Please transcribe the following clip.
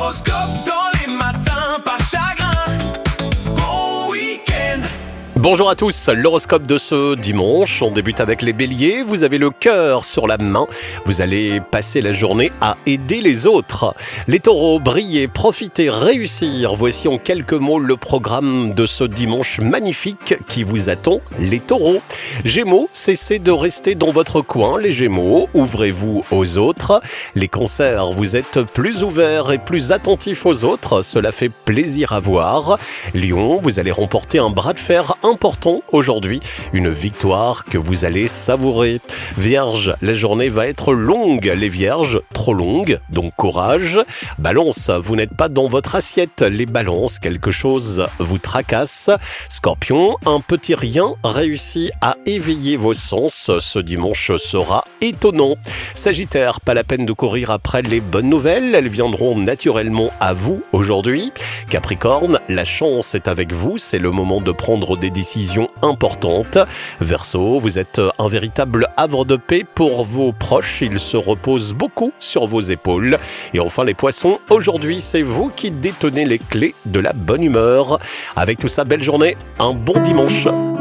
L'horoscope dans les matins, pas chagrin. Bon week-end. Bonjour à tous, l'horoscope de ce dimanche, on débute avec les béliers, vous avez le cœur sur la main, vous allez passer la journée à aider les autres. Les taureaux, briller, profiter, réussir, voici en quelques mots le programme de ce dimanche magnifique qui vous attend, les taureaux. Gémeaux, cessez de rester dans votre coin, les gémeaux, ouvrez-vous aux autres. Les cancers, vous êtes plus ouverts et plus attentifs aux autres, cela fait plaisir à voir. Lion, vous allez remporter un bras de fer important aujourd'hui, une victoire que vous allez savourer. Vierge, la journée va être longue, les vierges, trop longue, donc courage. Balance, vous n'êtes pas dans votre assiette, les balances, quelque chose vous tracasse. Scorpion, un petit rien réussit à éveiller vos sens, ce dimanche sera étonnant. Sagittaire, pas la peine de courir après les bonnes nouvelles, elles viendront naturellement à vous aujourd'hui. Capricorne, la chance est avec vous, c'est le moment de prendre des décisions importantes. Verseau, vous êtes un véritable havre de paix pour vos proches, ils se reposent beaucoup sur vos épaules. Et enfin les poissons, aujourd'hui c'est vous qui détenez les clés de la bonne humeur. Avec tout ça, belle journée, un bon dimanche.